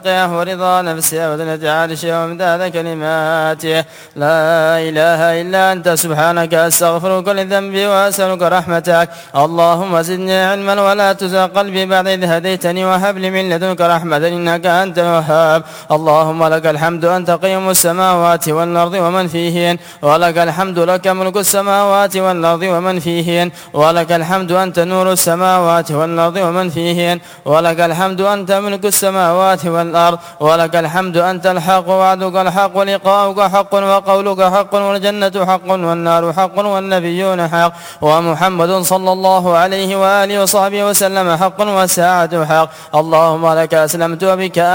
ورضا نفسه وزنة عرشه ومداد كلماته. لا إله إلا أنت سبحانك أستغفرك لذنبي وأسألك رحمتك. اللهم زدني علما ولا تزغ قلبي بعد إذ هديتني وهب لي من لدنك رحمة إنك أنت الوهاب. اللهم لك الحمد أنت قيوم السماوات والأرض ومن فيهن، ولك الحمد لك ملك السماوات والأرض ومن فيهن، ولك الحمد أنت نور السماوات والأرض ومن فيهن، ولك الحمد أنت ملك السماوات والأرض، ولك الحمد أنت الحق وعدك الحق ولقاؤك حق وقولك حق والجنة حق والنار حق والنبيون حق ومحمد صلى الله عليه وآله وصحبه وسلم حق والساعة حق. اللهم لك أسلمت وبك